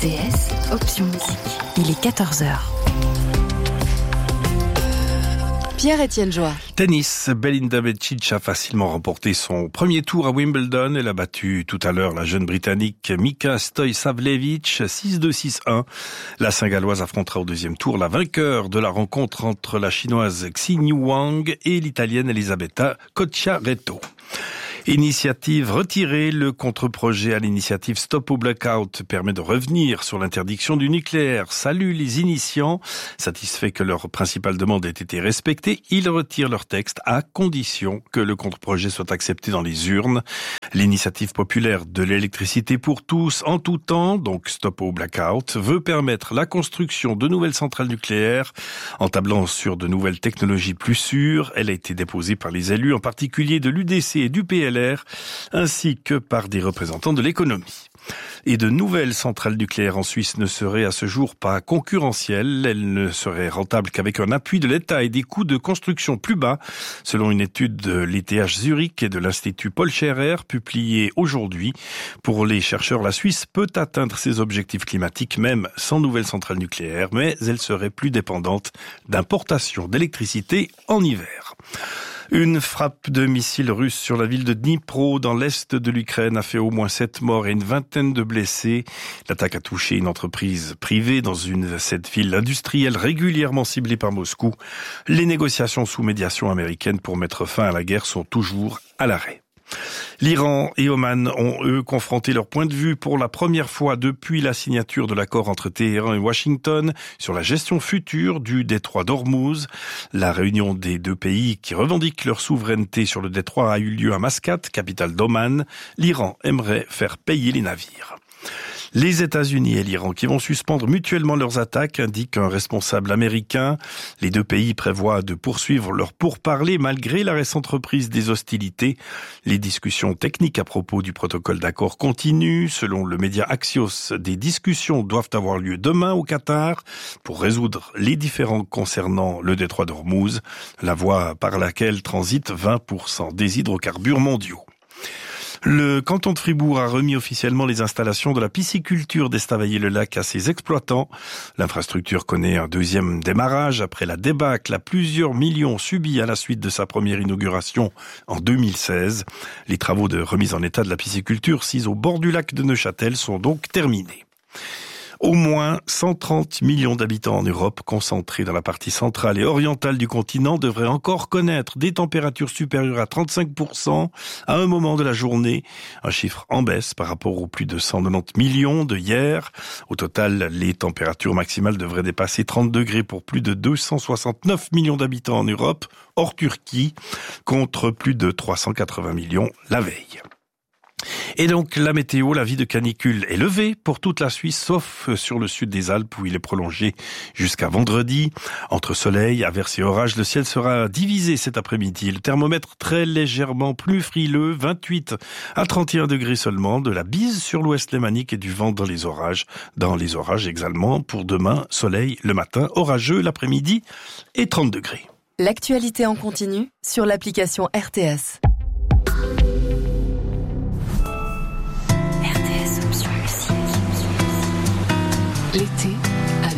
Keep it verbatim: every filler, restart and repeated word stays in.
T S, option musique. Il est quatorze heures. Pierre-Étienne Joie. Tennis, Belinda Bencic a facilement remporté son premier tour à Wimbledon. Elle a battu tout à l'heure la jeune Britannique Mika Stojsavljevic six deux six un. La Saint-Galloise affrontera au deuxième tour la vainqueur de la rencontre entre la Chinoise Xinyu Wang et l'Italienne Elisabetta Cocciaretto. Initiative retirée, le contre-projet à l'initiative Stop au Blackout permet de revenir sur l'interdiction du nucléaire. Salut les initiants, satisfaits que leur principale demande ait été respectée, ils retirent leur texte à condition que le contre-projet soit accepté dans les urnes. L'initiative populaire de l'électricité pour tous en tout temps, donc Stop au Blackout, veut permettre la construction de nouvelles centrales nucléaires en tablant sur de nouvelles technologies plus sûres. Elle a été déposée par les élus, en particulier de l'U D C et du P L, ainsi que par des représentants de l'économie. Et de nouvelles centrales nucléaires en Suisse ne seraient à ce jour pas concurrentielles. Elles ne seraient rentables qu'avec un appui de l'État et des coûts de construction plus bas, selon une étude de l'E T H Zurich et de l'Institut Paul Scherrer publiée aujourd'hui. Pour les chercheurs, la Suisse peut atteindre ses objectifs climatiques même sans nouvelles centrales nucléaires, mais elle serait plus dépendante d'importations d'électricité en hiver. Une frappe de missiles russes sur la ville de Dnipro, dans l'est de l'Ukraine, a fait au moins sept morts et une vingtaine de blessés. L'attaque a touché une entreprise privée dans une de cette ville industrielle régulièrement ciblée par Moscou. Les négociations sous médiation américaine pour mettre fin à la guerre sont toujours à l'arrêt. L'Iran et Oman ont, eux, confronté leur point de vue pour la première fois depuis la signature de l'accord entre Téhéran et Washington sur la gestion future du détroit d'Ormuz. La réunion des deux pays qui revendiquent leur souveraineté sur le détroit a eu lieu à Mascate, capitale d'Oman. L'Iran aimerait faire payer les navires. Les États-Unis et l'Iran qui vont suspendre mutuellement leurs attaques, indique un responsable américain. Les deux pays prévoient de poursuivre leurs pourparlers malgré la récente reprise des hostilités. Les discussions techniques à propos du protocole d'accord continuent. Selon le média Axios, des discussions doivent avoir lieu demain au Qatar pour résoudre les différends concernant le détroit d'Ormuz, la voie par laquelle transitent vingt pour cent des hydrocarbures mondiaux. Le canton de Fribourg a remis officiellement les installations de la pisciculture d'Estavayer-le-Lac à ses exploitants. L'infrastructure connaît un deuxième démarrage après la débâcle à plusieurs millions subis à la suite de sa première inauguration en deux mille seize. Les travaux de remise en état de la pisciculture sise au bord du lac de Neuchâtel sont donc terminés. Au moins cent trente millions d'habitants en Europe, concentrés dans la partie centrale et orientale du continent, devraient encore connaître des températures supérieures à trente-cinq pour cent à un moment de la journée. Un chiffre en baisse par rapport aux plus de cent quatre-vingt-dix millions de hier. Au total, les températures maximales devraient dépasser trente degrés pour plus de deux cent soixante-neuf millions d'habitants en Europe, hors Turquie, contre plus de trois cent quatre-vingts millions la veille. Et donc, la météo, l'avis de canicule est levé pour toute la Suisse, sauf sur le sud des Alpes où il est prolongé jusqu'à vendredi. Entre soleil, averses et orages, le ciel sera divisé cet après-midi. Le thermomètre très légèrement plus frileux, vingt-huit à trente et un degrés seulement, de la bise sur l'ouest lémanique et du vent dans les orages. Dans les orages également, pour demain, soleil le matin, orageux l'après-midi et trente degrés. L'actualité en continu sur l'application R T S. L'été